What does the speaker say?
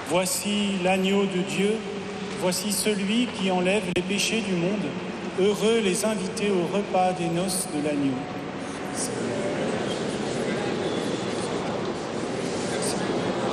Voici l'agneau de Dieu, voici celui qui enlève les péchés du monde. Heureux les invités au repas des noces de l'agneau.